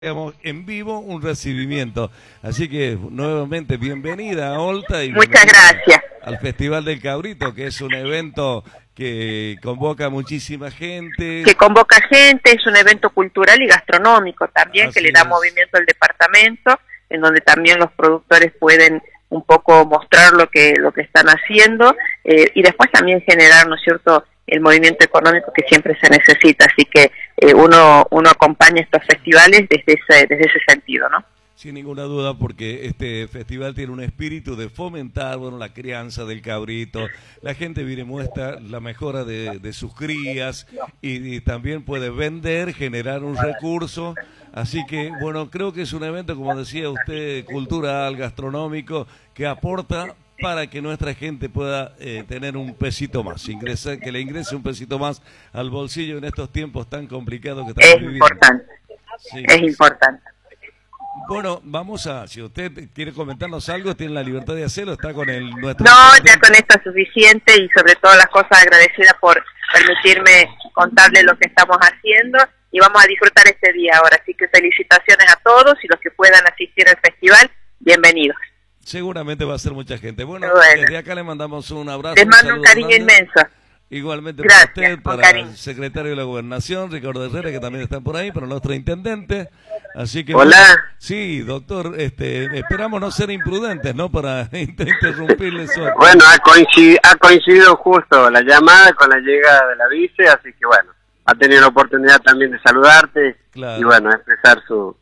Digamos, en vivo un recibimiento. Así que nuevamente bienvenida a Olta y muchas gracias al Festival del Cabrito, que es un evento que convoca muchísima gente. Que convoca gente, es un evento cultural y gastronómico también, Así que le da es. movimiento al departamento, en donde también los productores pueden un poco mostrar lo que están haciendo y después también generar, ¿no es cierto?, el movimiento económico que siempre se necesita. Así que uno acompaña estos festivales desde ese sentido, ¿no? Sin ninguna duda, porque este festival tiene un espíritu de fomentar, bueno, la crianza del cabrito. La gente viene y muestra la mejora de sus crías y también puede vender, generar un recurso. Así que, bueno, creo que es un evento, como decía usted, cultural, gastronómico, que aporta para que nuestra gente pueda tener un pesito más, que le ingrese un pesito más al bolsillo en estos tiempos tan complicados que estamos viviendo. Importante, Sí. es importante. Bueno, vamos a, si usted quiere comentarnos algo, tiene la libertad de hacerlo, está con nuestro... No, ya con esto es suficiente y sobre todas las cosas agradecida por permitirme contarle lo que estamos haciendo y vamos a disfrutar este día ahora. Así que felicitaciones a todos y los que puedan asistir al festival, bienvenidos. Seguramente va a ser mucha gente. Bueno, desde acá le mandamos un abrazo. Les mando un cariño inmenso. Igualmente gracias, para usted, para el secretario de la Gobernación, Ricardo Herrera, que también está por ahí, para nuestro intendente. Así que... Hola. Sí, doctor, esperamos no ser imprudentes, ¿no? Para interrumpirle eso. Bueno, ha coincidido justo la llamada con la llegada de la vice, así que bueno, ha tenido la oportunidad también de saludarte. Claro. Y bueno, expresar su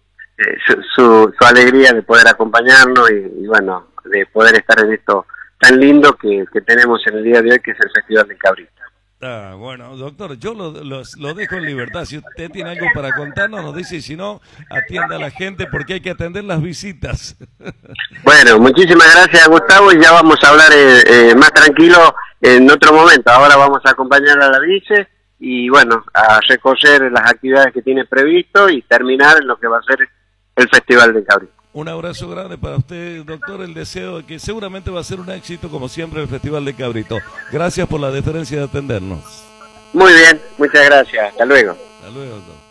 alegría de poder acompañarnos y bueno, de poder estar en esto tan lindo que tenemos en el día de hoy, que es el Festival del Cabrito. Ah, bueno, doctor, yo lo dejo en libertad. Si usted tiene algo para contarnos, nos dice, y si no, atienda a la gente porque hay que atender las visitas. Bueno, muchísimas gracias, Gustavo, y ya vamos a hablar más tranquilo en otro momento. Ahora vamos a acompañar a la vice y bueno, a recorrer las actividades que tiene previsto y terminar en lo que va a ser el Festival del Cabrito. Un abrazo grande para usted, doctor, el deseo de que seguramente va a ser un éxito, como siempre, el Festival del Cabrito. Gracias por la deferencia de atendernos. Muy bien, muchas gracias. Hasta luego. Hasta luego, doctor.